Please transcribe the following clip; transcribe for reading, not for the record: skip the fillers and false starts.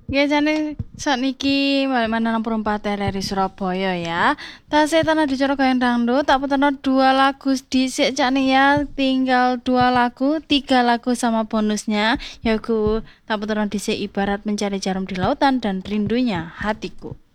Ya jane sakniki balik mana 64 RRI Surabaya ya. Tasih tanah dicara goyang dangdut, tak putarno dua lagu dhisik cak nih ya. Tinggal dua lagu, tiga lagu sama bonusnya. Yaiku tak putarno dhisik ibarat mencari jarum di lautan dan rindunya hatiku.